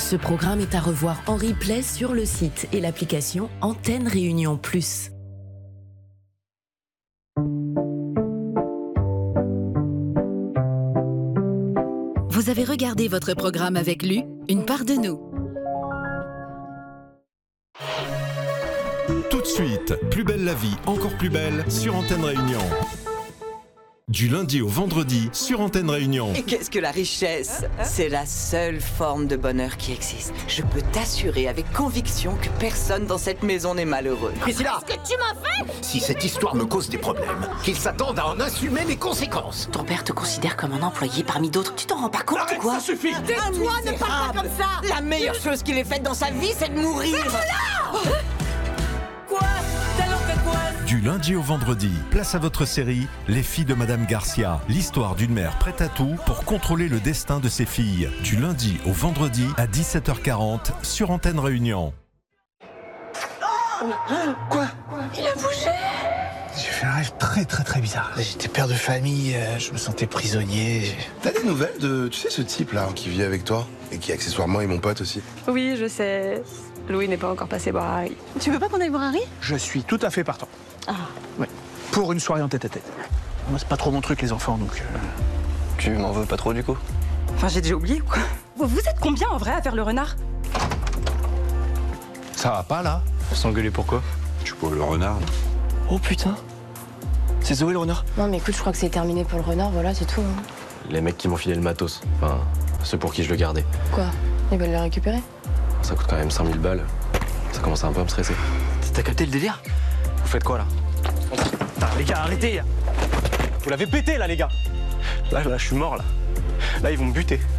Ce programme est à revoir en replay sur le site et l'application Antenne Réunion Plus. Vous avez regardé votre programme avec Lu, une part de nous. Tout de suite, Plus belle la vie, encore plus belle sur Antenne Réunion. Du lundi au vendredi sur Antenne Réunion. Et qu'est-ce que la richesse? C'est la seule forme de bonheur qui existe. Je peux t'assurer avec conviction que personne dans cette maison n'est malheureux. Priscilla! Qu'est-ce que tu m'as fait? Si cette histoire me cause des problèmes, qu'ils s'attendent à en assumer les conséquences. Ton père te considère comme un employé parmi d'autres. Tu t'en rends pas compte ou quoi? Ça suffit! Tais-toi, ne parle pas comme ça! La meilleure chose qu'il ait faite dans sa vie, c'est de mourir. Du lundi au vendredi, place à votre série Les filles de Madame Garcia. L'histoire d'une mère prête à tout pour contrôler le destin de ses filles. Du lundi au vendredi à 17h40 sur Antenne Réunion. Quoi? Il a bougé! J'ai fait un rêve très bizarre. J'étais père de famille, je me sentais prisonnier. T'as des nouvelles de, tu sais, ce type-là qui vit avec toi et qui accessoirement est mon pote aussi? Oui, je sais. Louis n'est pas encore passé voir Harry. Tu veux pas qu'on aille voir Harry? Je suis tout à fait partant. Ah. Ouais. Pour une soirée en tête-à-tête. Moi, c'est pas trop mon truc, les enfants, donc... Tu m'en veux pas trop, du coup? Enfin, j'ai déjà oublié, quoi. Vous êtes combien, en vrai, à faire le renard? Ça va pas, là? S'engueuler pourquoi? Tu peux le renard. Oh, putain. C'est Zoé, le renard? Non, mais écoute, je crois que c'est terminé pour le renard, voilà, c'est tout. Hein. Les mecs qui m'ont filé le matos. Enfin, ceux pour qui je le gardais. Quoi? Ils veulent le récupérer? Ça coûte quand même 5000 balles. Ça commence un peu à me stresser. T'as capté le délire? Vous faites quoi, là? Putain, les gars, arrêtez! Vous l'avez pété, là, les gars! Là, je suis mort, là. Là, ils vont me buter.